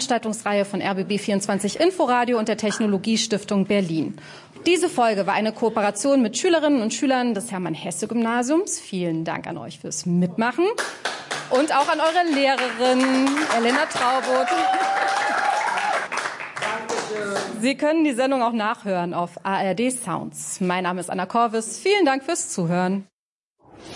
Veranstaltungsreihe von RBB24 Inforadio und der Technologiestiftung Berlin. Diese Folge war eine Kooperation mit Schülerinnen und Schülern des Hermann-Hesse-Gymnasiums. Vielen Dank an euch fürs Mitmachen und auch an eure Lehrerin Elena Traubot. Sie können die Sendung auch nachhören auf ARD Sounds. Mein Name ist Anna Korvis. Vielen Dank fürs Zuhören.